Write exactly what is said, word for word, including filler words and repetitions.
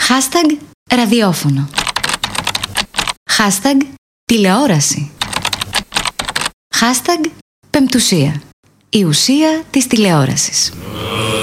Hashtag ραδιόφωνο. Hashtag τηλεόραση. Hashtag πεμπτουσία. Η ουσία της τηλεόρασης.